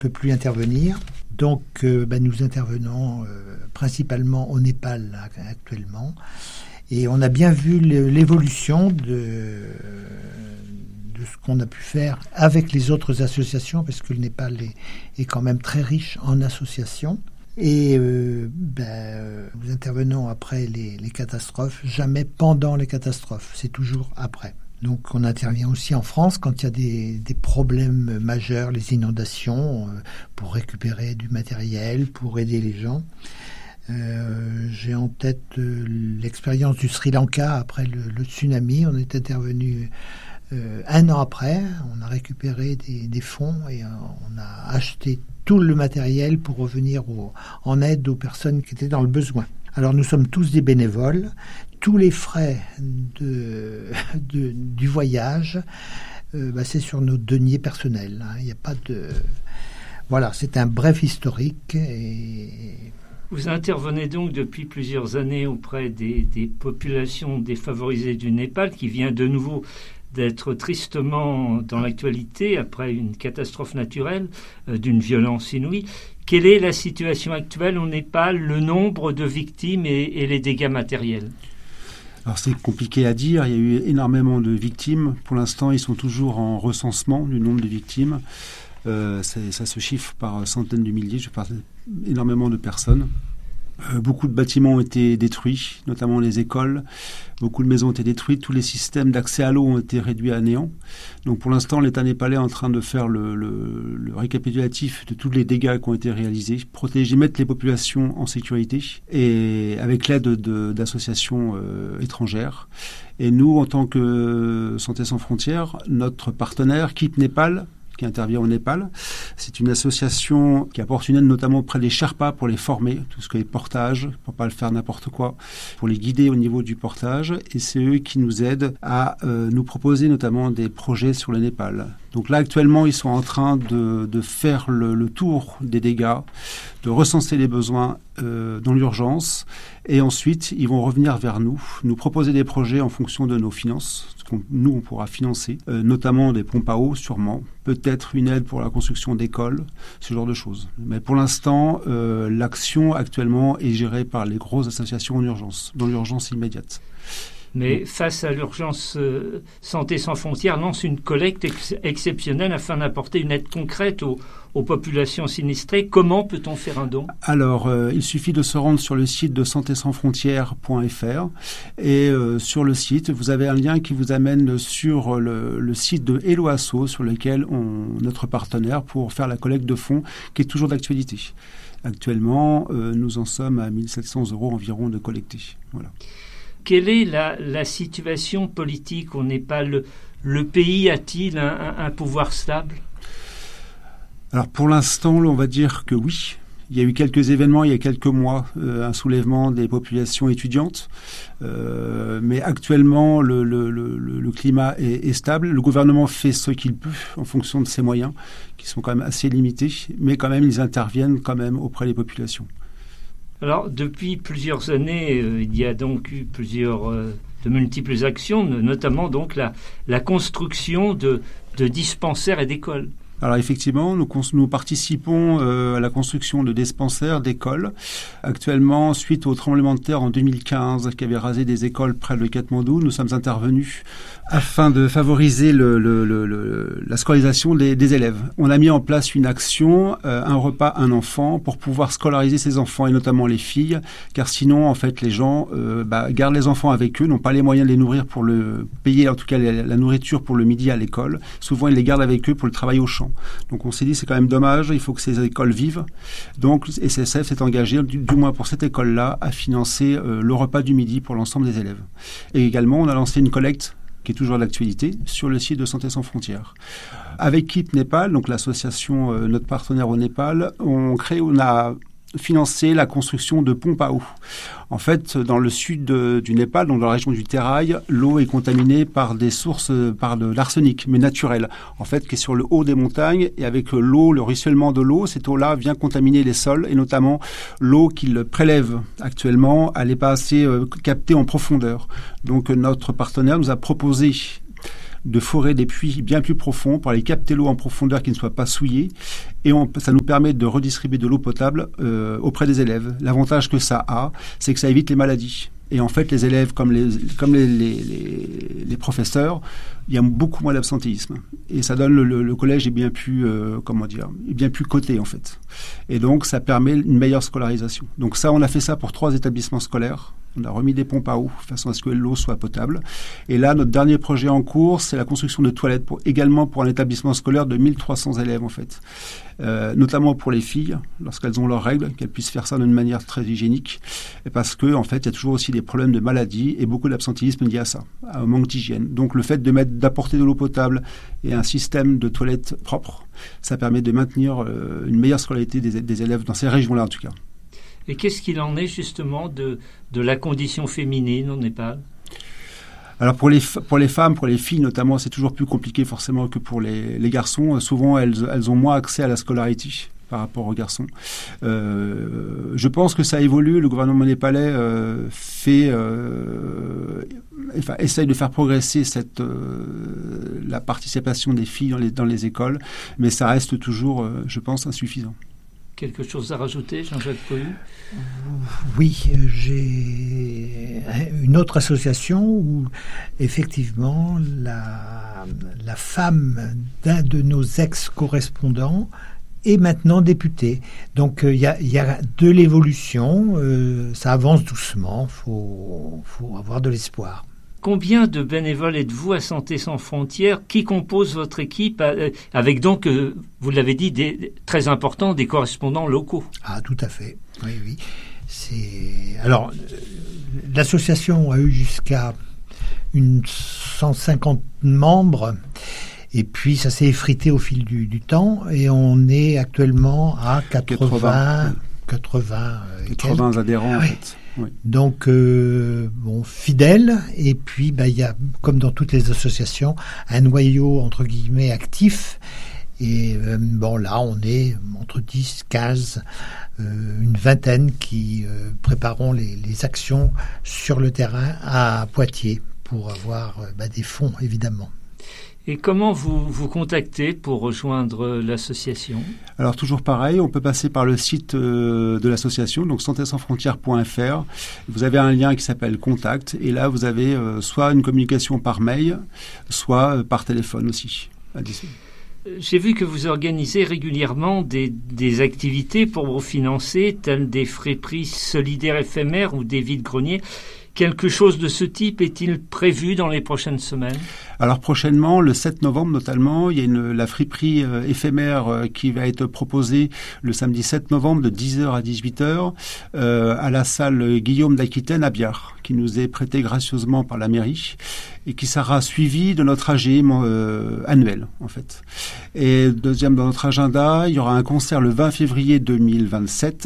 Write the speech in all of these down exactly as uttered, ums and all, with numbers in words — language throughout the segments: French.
peut plus intervenir. Donc, euh, ben, nous intervenons euh, principalement au Népal là, actuellement. Et on a bien vu l'évolution de, de ce qu'on a pu faire avec les autres associations, parce que le Népal est, est quand même très riche en associations. Et euh, ben, nous intervenons après les, les catastrophes, jamais pendant les catastrophes, c'est toujours après. Donc on intervient aussi en France quand il y a des, des problèmes majeurs, les inondations, euh, pour récupérer du matériel, pour aider les gens. Euh, j'ai en tête euh, l'expérience du Sri Lanka après le, le tsunami. On est intervenu euh, un an après. On a récupéré des, des fonds et euh, on a acheté tout le matériel pour revenir au, en aide aux personnes qui étaient dans le besoin. Alors nous sommes tous des bénévoles. Tous les frais de, de, du voyage, euh, bah, c'est sur nos deniers personnels. Il n'y a pas de... Voilà, c'est un bref historique et... Vous intervenez donc depuis plusieurs années auprès des, des populations défavorisées du Népal, qui vient de nouveau d'être tristement dans l'actualité après une catastrophe naturelle euh, d'une violence inouïe. Quelle est la situation actuelle au Népal, le nombre de victimes et, et les dégâts matériels ? Alors c'est compliqué à dire, il y a eu énormément de victimes. Pour l'instant, ils sont toujours en recensement du nombre de victimes. Euh, ça se chiffre par centaines de milliers, je parle énormément de personnes. Euh, beaucoup de bâtiments ont été détruits, notamment les écoles. Beaucoup de maisons ont été détruites. Tous les systèmes d'accès à l'eau ont été réduits à néant. Donc pour l'instant, l'État népalais est en train de faire le, le, le récapitulatif de tous les dégâts qui ont été réalisés, protéger, mettre les populations en sécurité, et avec l'aide de, d'associations euh, étrangères. Et nous, en tant que Santé sans frontières, notre partenaire, Keep Népal, qui intervient au Népal. C'est une association qui apporte une aide notamment auprès des Sherpas pour les former, tout ce qui est portage, pour pas le faire n'importe quoi, pour les guider au niveau du portage. Et c'est eux qui nous aident à euh, nous proposer notamment des projets sur le Népal. Donc là, actuellement, ils sont en train de, de faire le, le tour des dégâts, de recenser les besoins euh, dans l'urgence. Et ensuite, ils vont revenir vers nous, nous proposer des projets en fonction de nos finances, ce qu'on, nous, on pourra financer, euh, notamment des pompes à eau, sûrement, peut-être une aide pour la construction d'écoles, ce genre de choses. Mais pour l'instant, euh, l'action actuellement est gérée par les grosses associations en urgence, dans l'urgence immédiate. Mais face à l'urgence, euh, Santé sans frontières lance une collecte ex- exceptionnelle afin d'apporter une aide concrète aux, aux populations sinistrées. Comment peut-on faire un don ? Alors, euh, il suffit de se rendre sur le site de santé sans frontières point f r et euh, sur le site, vous avez un lien qui vous amène sur le, le site de Hello Asso, sur lequel on, notre partenaire pour faire la collecte de fonds, qui est toujours d'actualité. Actuellement, euh, nous en sommes à mille sept cents euros environ de collectés. Voilà. Quelle est la, la situation politique au Népal ? Le, le pays a-t-il un, un, un pouvoir stable ? Alors pour l'instant, on va dire que oui. Il y a eu quelques événements il y a quelques mois, euh, un soulèvement des populations étudiantes. Euh, mais actuellement, le, le, le, le climat est, est stable. Le gouvernement fait ce qu'il peut en fonction de ses moyens, qui sont quand même assez limités. Mais quand même, ils interviennent quand même auprès des populations. Alors, depuis plusieurs années, euh, il y a donc eu plusieurs, euh, de multiples actions, notamment donc la, la construction de, de dispensaires et d'écoles. Alors effectivement, nous, nous participons euh, à la construction de dispensaires, d'écoles. Actuellement, suite au tremblement de terre en deux mille quinze qui avait rasé des écoles près de Katmandou, nous sommes intervenus afin de favoriser le, le, le, le, la scolarisation des, des élèves. On a mis en place une action, euh, un repas, un enfant, pour pouvoir scolariser ces enfants, et notamment les filles, car sinon, en fait, les gens euh, bah, gardent les enfants avec eux, n'ont pas les moyens de les nourrir pour le payer, en tout cas la, la nourriture pour le midi à l'école. Souvent, ils les gardent avec eux pour le travail au champ. Donc on s'est dit c'est quand même dommage, il faut que ces écoles vivent. Donc S S F s'est engagé, du, du moins pour cette école-là, à financer euh, le repas du midi pour l'ensemble des élèves. Et également, on a lancé une collecte qui est toujours d'actualité, sur le site de Santé sans frontières. Avec Keep Népal, donc l'association, euh, notre partenaire au Népal, on crée, on a financé la construction de pompes à eau. En fait, dans le sud de, du Népal, donc dans la région du Terai, l'eau est contaminée par des sources, par de l'arsenic, mais naturel, en fait, qui est sur le haut des montagnes. Et avec l'eau, le ruissellement de l'eau, cette eau-là vient contaminer les sols, et notamment l'eau qu'ils prélèvent actuellement, elle n'est pas assez euh, captée en profondeur. Donc notre partenaire nous a proposé de forer des puits bien plus profonds pour aller capter l'eau en profondeur qui ne soit pas souillée. Et on, ça nous permet de redistribuer de l'eau potable euh, auprès des élèves. L'avantage que ça a, c'est que ça évite les maladies. Et en fait, les élèves, comme les, comme les, les, les, les professeurs, il y a beaucoup moins d'absentéisme. Et ça donne le, le, le collège est bien plus, euh, comment dire, est bien plus coté en fait. Et donc, ça permet une meilleure scolarisation. Donc ça, on a fait ça pour trois établissements scolaires. On a remis des pompes à eau de façon à ce que l'eau soit potable. Et là, notre dernier projet en cours, c'est la construction de toilettes pour, également pour un établissement scolaire de mille trois cents élèves en fait. Euh, notamment pour les filles, lorsqu'elles ont leurs règles, qu'elles puissent faire ça d'une manière très hygiénique. Et parce que, en fait, il y a toujours aussi des problèmes de maladies et beaucoup d'absentéisme liés à ça, à un manque d'hygiène. Donc, le fait de mettre, d'apporter de l'eau potable et un système de toilettes propres, ça permet de maintenir euh, une meilleure scolarité des, des élèves dans ces régions-là, en tout cas. Et qu'est-ce qu'il en est justement de, de la condition féminine au Népal ? Alors pour les, pour les femmes, pour les filles notamment, c'est toujours plus compliqué forcément que pour les, les garçons. Souvent, elles, elles ont moins accès à la scolarité par rapport aux garçons. Euh, je pense que ça évolue. Le gouvernement népalais euh, fait, euh, enfin, essaye de faire progresser cette, euh, la participation des filles dans les, dans les écoles, mais ça reste toujours, euh, je pense, insuffisant. Quelque chose à rajouter, Jean-Jacques Pohu ? Oui, j'ai une autre association où effectivement la, la femme d'un de nos ex-correspondants est maintenant députée. Donc il euh, y, a, y a de l'évolution, euh, ça avance doucement, il faut, faut avoir de l'espoir. Combien de bénévoles êtes-vous à Santé sans frontières ? Qui compose votre équipe euh, avec donc, euh, vous l'avez dit, des, très important, des correspondants locaux ? Ah, tout à fait. Oui, oui. C'est... Alors, euh, l'association a eu jusqu'à une cent cinquante membres et puis ça s'est effrité au fil du, du temps et on est actuellement à quatre-vingts, quatre-vingts, quatre-vingts adhérants, oui. En fait. Oui. Donc, euh, bon, fidèles, et puis bah, il y a, comme dans toutes les associations, un noyau, entre guillemets, actif, et euh, bon, là, on est entre dix, quinze, euh, une vingtaine qui euh, préparons les, les actions sur le terrain à Poitiers, pour avoir euh, bah, des fonds, évidemment. Et comment vous vous contactez pour rejoindre l'association ? Alors toujours pareil, on peut passer par le site euh, de l'association, donc santé sans frontières point f r. Vous avez un lien qui s'appelle Contact, et là vous avez euh, soit une communication par mail, soit euh, par téléphone aussi. J'ai vu que vous organisez régulièrement des, des activités pour vous financer, telles des friperies solidaires éphémères ou des vides-greniers. Quelque chose de ce type est-il prévu dans les prochaines semaines ? Alors prochainement, le sept novembre notamment, il y a une, la friperie euh, éphémère euh, qui va être proposée le samedi sept novembre de dix heures à dix-huit heures euh, à la salle Guillaume d'Aquitaine à Biard, qui nous est prêtée gracieusement par la mairie et qui sera suivie de notre A G euh, annuel en fait. Et deuxième dans notre agenda, il y aura un concert le vingt février deux mille vingt-sept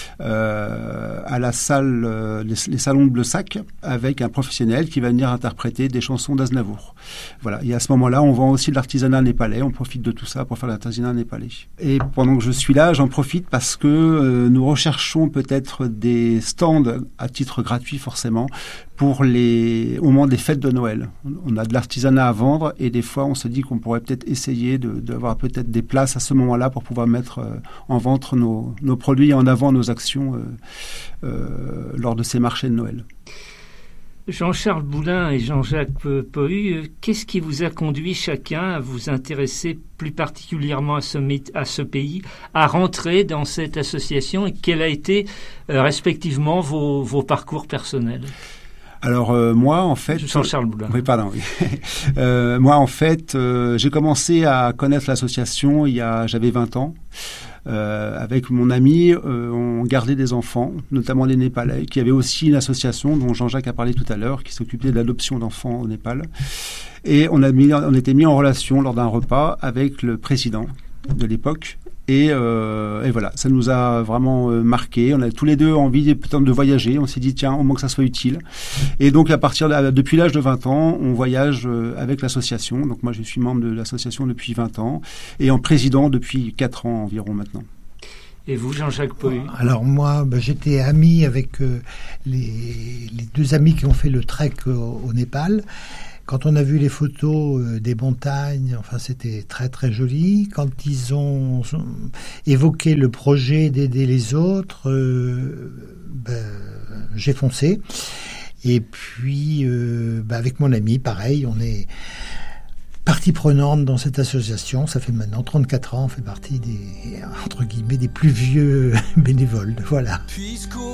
euh, à la salle euh, les, les salons de Bleusac avec un professionnel qui va venir interpréter des chansons d'Aznavour. Voilà, et à ce moment-là, on vend aussi de l'artisanat népalais, on profite de tout ça pour faire l'artisanat népalais. Et pendant que je suis là, j'en profite parce que euh, nous recherchons peut-être des stands à titre gratuit forcément pour les au moment des fêtes de Noël. On a de l'artisanat à vendre et des fois on se dit qu'on pourrait peut-être essayer de, d'avoir peut-être des places à ce moment-là pour pouvoir mettre euh, en vente nos, nos produits et en avant nos actions euh, euh, lors de ces marchés de Noël. Jean-Charles Boulin et Jean-Jacques Pohu, qu'est-ce qui vous a conduit chacun à vous intéresser plus particulièrement à ce, à ce pays, à rentrer dans cette association et quel a été euh, respectivement vos, vos parcours personnels ? Alors euh, moi en fait, Jean-Charles Boulin. Oui, pardon. Oui. euh, moi en fait, euh, j'ai commencé à connaître l'association il y a, j'avais vingt ans. Euh, avec mon ami, euh, on gardait des enfants, notamment des Népalais, qui avaient aussi une association dont Jean-Jacques a parlé tout à l'heure, qui s'occupait de l'adoption d'enfants au Népal. Et on a mis, on était mis en relation lors d'un repas avec le président de l'époque. Et, euh, et voilà, ça nous a vraiment euh, marqué. On a tous les deux envie peut-être de voyager. On s'est dit tiens, au moins que ça soit utile. Et donc à partir de, depuis l'âge de vingt ans, on voyage euh, avec l'association. Donc moi, je suis membre de l'association depuis vingt ans et en président depuis quatre ans environ maintenant. Et vous, Jean-Jacques Pohu ? Alors moi, bah, j'étais ami avec euh, les, les deux amis qui ont fait le trek au, au Népal. quand on a vu les photos euh, des montagnes, enfin c'était très très joli. Quand ils ont évoqué le projet d'aider les autres, euh, ben, j'ai foncé. Et puis euh, ben, avec mon ami, pareil, on est partie prenante dans cette association. Ça fait maintenant trente-quatre ans, on fait partie des, entre guillemets, des plus vieux bénévoles. Voilà. Puisqu'au